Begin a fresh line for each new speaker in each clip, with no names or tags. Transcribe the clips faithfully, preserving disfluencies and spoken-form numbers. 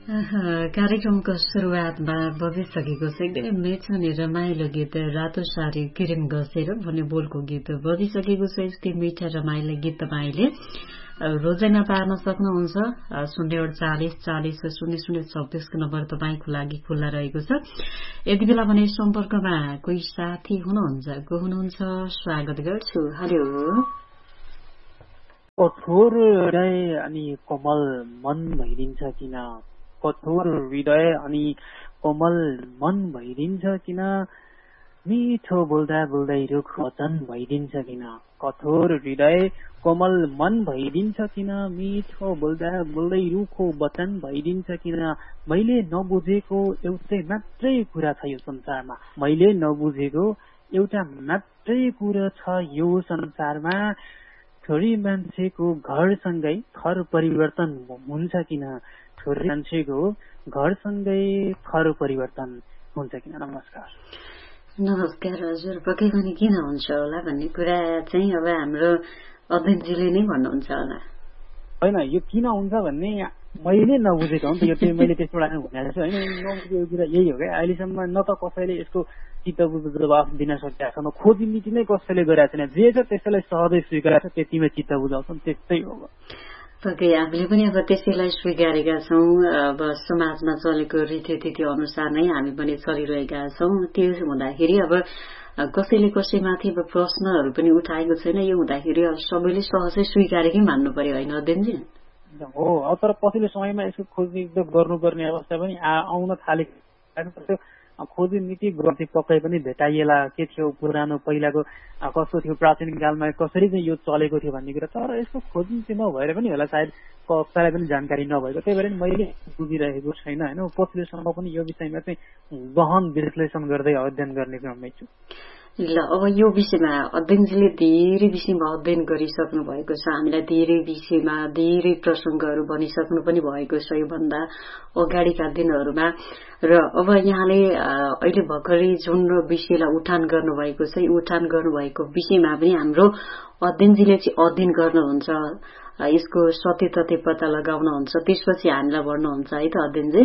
कार्यक्रमको सुरुवातमा बजिसकेको छ एकदमै मिठो अनि रमाइलो गीत रातो सारी क्रिम घसेर भन्ने बोलको गीत बजिसकेको छ। यस्तै मिठा रमाइलो गीत तपाईँले रोजाइमा पार्न सक्नुहुन्छ। शून्य चालिस चालिस शून्य शून्य छब्बीसको नम्बर तपाईँको लागि खुल्ला रहेको छ। यति बेला भने सम्पर्कमा कोही साथी हुनुहुन्छ, को हुनुहुन्छ स्वागत गर्छु। हेलो।
कठोर हृदय अनि कोमल मन भइदिन्छ किन, कठोर हृदय अनि कोमल मन भइदिन्छ किन, मिठो बोल्दा बोल्दै रुख वचन भइदिन्छ किन, कठोर हृदय कोमल मन भइदिन्छ किन, मिठो बोल्दा बोल्दै रुखो वचन भइदिन्छ किन। मैले नबुझेको एउटै मात्रै कुरा छ यो संसारमा, मैले नबुझेको एउटा मात्रै कुरा छ यो संसारमा, छोरी मान्छेको घरसँगै थर परिवर्तन हुन्छ किन, छोरी मान्छेको घरसँगै थर परिवर्तन हुन्छ किन। नमस्कार।
नमस्कार हजुर। पक्कै पनि किन हुन्छ होला भन्ने कुरा चाहिँ अब हाम्रो अध्यक्षजीले नै भन्नुहुन्छ होला।
होइन, यो किन हुन्छ भन्ने मैले नबुझेको हो नि त, यो चाहिँ मैले त्यसबाट भनेको छु होइन। नबुझेको कुरा यही हो क्या, अहिलेसम्म न त कसैले यसको चित्त बुझ्दो जवाफ दिन सकेका छैन, खोजी नीति नै कसैले गरेका छैन, जे छ त्यसैलाई सहजै स्वीकार छ, त्यतिमै चित्त बुझाउँछन्, त्यस्तै हो।
पक्कै हामीले पनि अब त्यसैलाई स्वीकारेका छौँ। अब समाजमा चलेको रीतिथिति अनुसार नै हामी पनि चलिरहेका छौँ। त्यो हुँदाखेरि अब कसैले कसैमाथि अब प्रश्नहरू पनि उठाएको छैन। यो हुँदाखेरि सबैले सहजै स्वीकारेकै मान्नु पर्यो होइन अध्यक्षजी?
हो, अब तर पछिल्लो समयमा यसको खोजी गर्नुपर्ने अवस्था पनि आउन थालेको। खोजी नीति गर्दै पक्कै पनि भेटाइएला के थियो, पुरानो पहिलाको कस्तो थियो, प्राचीन कालमा कसरी चाहिँ यो चलेको थियो भन्ने कुरा, तर यसको खोजी नीति नभएर पनि होला सायद कसैलाई पनि जानकारी नभएको, त्यही भएर मैले बुझिरहेको छैन होइन। पछिल्लोसम्म पनि यो विषयमा चाहिँ गहन विश्लेषण गर्दै अध्ययन गर्ने क्रममै छु।
ल, अब यो विषयमा अध्ययनजीले धेरै विषयमा अध्ययन गरिसक्नु भएको छ, हामीलाई धेरै विषयमा धेरै प्रसङ्गहरू भनिसक्नु पनि भएको छ योभन्दा अगाडिका दिनहरूमा। र अब यहाँले अहिले भर्खरै जुन विषयलाई उठान गर्नुभएको छ, यो उठान गर्नुभएको विषयमा पनि हाम्रो अध्ययनजीले चाहिँ अध्ययन गर्नुहुन्छ, यसको सत्य तथ्य पत्ता लगाउनुहुन्छ, त्यसपछि हामीलाई भन्नुहुन्छ है त अध्ययनजी?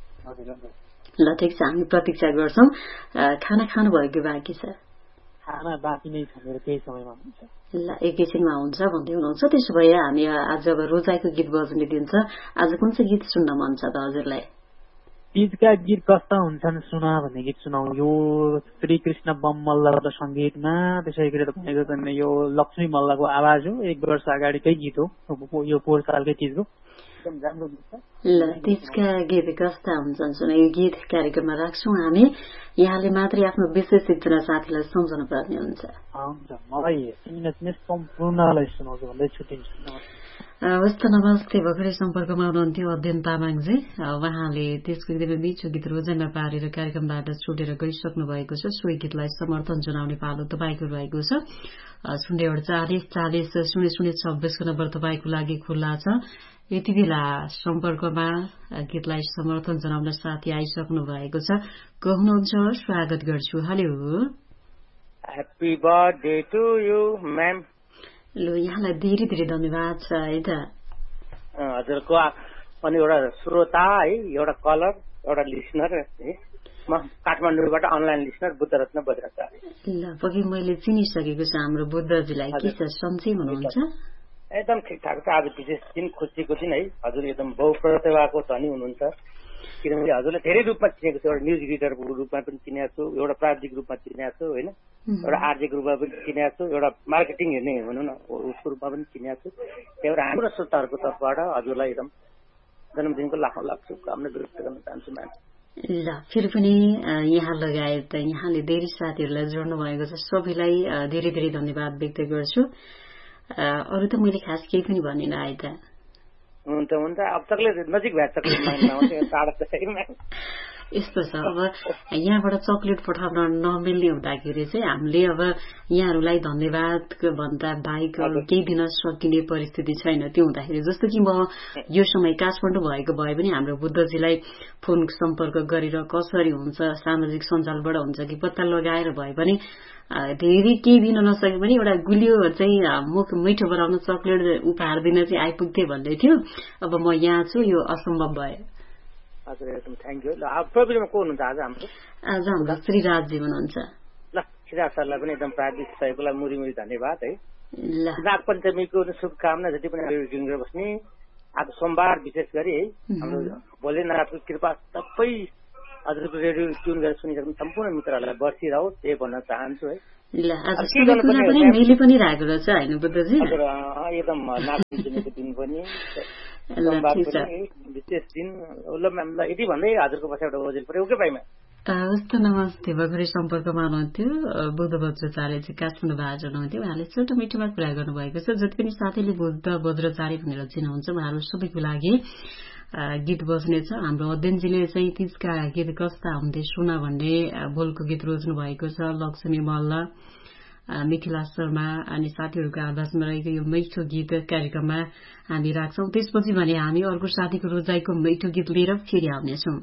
ल ठिक छ, हामी प्रतीक्षा गर्छौँ। खाना खानुभएको बाँकी छ?
खाना बाँकी नै छ मेरो, केही समयमा हुन्छ।
ल, एकैछिनमा हुन्छ भन्दै हुनुहुन्छ। त्यसो भए हामी आज अब रोजाइको गीत बज्ने दिन छ, आज कुन चाहिँ गीत सुन्न मन छ त हजुरलाई?
तीजका गीत कस्ता हुन्छन् सुन भन्ने गीत सुनाऊ। यो श्री कृष्ण बम मल्लको सङ्गीतमा, त्यसै गरी तपाईँको चाहिँ यो लक्ष्मी मल्लको आवाज हो, एक वर्ष अगाडिकै गीत हो, यो पोहोर सालकै चिजको एकदम राम्रो गीत छ।
ल, तीजका गीत कस्ता हुन्छन् सुन यो गीत कार्यक्रममा राख्छौँ हामी। यहाँले मात्रै आफ्नो विशेष एकजना साथीलाई सम्झाउनु पर्ने हुन्छ।
हुन्छ, मलाई सम्पूर्णलाई सुनाउँछु भन्दै छुट्टिन्छु।
हवस् त, नमस्ते। भर्खरै सम्पर्कमा हुनुहुन्थ्यो अध्ययन तामाङजी। उहाँले त्यसको एकदमै मिठो गीत रोजाइमा पारेर कार्यक्रमबाट छुटेर गइसक्नु भएको छ। सोही गीतलाई समर्थन जनाउने पालो तपाईँको रहेको छ। शून्य चालिस चालिस शून्य शून्य छब्बिसको नम्बर तपाईँको लागि खुल्ला छ। यति बेला सम्पर्कमा गीतलाई समर्थन जनाउन साथी आइसक्नु भएको छ, को हुनुहुन्छ स्वागत गर्छु। Hello.
Happy birthday to you ma'am.
ल, यहाँलाई धेरै धेरै धन्यवाद छ है त।
हजुरको अनि एउटा श्रोता है, एउटा कलर, एउटा लिसनर है, म काठमाडौँबाट अनलाइन लिसनर बुद्धरत्न बज्राचार्य।
ल, पक्कै मैले चिनिसकेको छ हाम्रो बुद्धजीलाई। के छ, सन्चै हुनुहुन्छ?
एकदम ठिकठाक छ। आज विशेष दिन, खुसीको दिन है। हजुर एकदम बहुप्रतिभाको धनी हुनुहुन्छ, किनभने हजुरलाई धेरै रूपमा चिनेको छु। एउटा न्युज रिडरको रूपमा पनि चिनेको छु, एउटा प्राविधिक रूपमा चिनेको छु होइन, एउटा आर्थिक रूपमा पनि चिनेको छु, एउटा मार्केटिङ हेर्ने भनौँ न उसको रूपमा पनि चिनेको छु। त्यही भएर हाम्रो श्रोताहरूको तर्फबाट हजुरलाई एकदम जन्मदिनको लाखौँ लाख शुभकामना व्यक्त गर्न चाहन्छु म्याम।
ल, फेरि पनि यहाँ लगायत यहाँले धेरै साथीहरूलाई जोड्नु भएको छ, सबैलाई धेरै धेरै धन्यवाद व्यक्त गर्छु। अरू त मैले खास केही पनि भनिनँ है त।
हुन्छ हुन्छ, अब चक्लेट नजिक भए चक्लेट
यस्तो छ। अब यहाँबाट चक्लेट पठाउन नमिल्ने हुँदाखेरि चाहिँ हामीले अब यहाँहरूलाई धन्यवाद भन्दा बाहेक केही दिन सकिने परिस्थिति छैन। त्यो हुँदाखेरि जस्तो कि म यो समय काठमाडौँ भएको भए पनि हाम्रो बुद्धजीलाई फोन सम्पर्क गरेर कसरी हुन्छ, सामाजिक सञ्जालबाट हुन्छ कि पत्ता लगाएर भए पनि धेरै केही दिन नसके पनि एउटा गुलियो चाहिँ मुख मिठो बनाउन चक्लेट उपहार दिन चाहिँ आइपुग्थे भन्दै थियो। अब म यहाँ छु, यो असम्भव भयो।
हजुर एकदम थ्याङ्क यू। ल प्रविधिमा को हुनुहुन्छ आज हाम्रो?
आज हाम्रो श्री राजजी हुनुहुन्छ।
ल श्रीराज सरलाई पनि एकदम प्राविधिक सहयोगको लागि मुरी मुरी धन्यवाद है।
ल
नागपञ्चमीको शुभकामना जति पनि रेडियो बस्ने आज सोमबार विशेष गरी है हाम्रो भोलेनाथको कृपा सबै हजुरको रेडियो ट्युन गरेर सुनिसक्नु सम्पूर्ण मित्रहरूलाई बर्सिरहोस् यही भन्न चाहन्छु है।
ल आज सबै कुरा पनि मिली पनि रहेको रहेछ होइन बुद्धजी?
हजुर एकदम नागपञ्चमीको दिन पनि विशेष दिन। ल म्याम ल यति भन्दै हजुरको बसाइबाट ओजेल पऱ्यो ओके भाइमा।
हवस् त नमस्ते। भर्खरै सम्पर्कमा हुनुहुन्थ्यो बुद्ध बज्रचार्य चाहिँ काठमाडौँ आज हुनुहुन्थ्यो। उहाँले छोटो मिठोमा कुरा गर्नुभएको छ। जति पनि साथीले बुद्ध बज्रचार्य भनेर चिनाउँछ उहाँहरू सबैको लागि गीत बस्नेछ। हाम्रो अध्ययनजीले चाहिँ तीजका गीत कस्ता हुन्थे सुना भन्ने बोलको गीत रोज्नु भएको छ। लक्ष्मी मल्ल, मिथिला शर्मा अनि साथीहरूको आवाजमा रहेको यो मिठो गीत कार्यक्रममा हामी राख्छौं। त्यसपछि भने हामी अर्को साथीको रोजाइको मिठो गीत लिएर फेरि आउनेछौँ।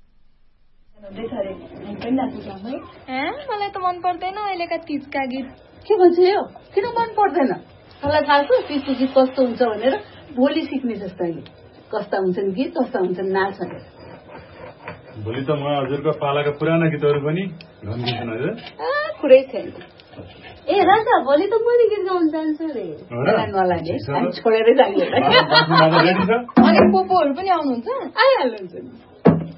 मलाई त मन पर्दैन अहिलेका तीजका गीत।
के भन्छ यो? किन मन पर्दैन? मलाई थाहा छ तीजको गीत कस्तो हुन्छ भनेर। भोलि सिक्ने जस्तो अहिले कस्ता हुन्छन् गीत कस्ता हुन्छन् नाच भनेर।
भोलि त म हजुरको पालाका पुराना गीतहरू पनि गाउँदिन्छु हजुर।
कुरै छैन। ए राजा भोलि त मैले गीत गाउन जान्छु रे। नलाने हामी छोडेरै जाने।
अनि पोपोहरू पनि आउनुहुन्छ?
आइहाल्नुहुन्छ।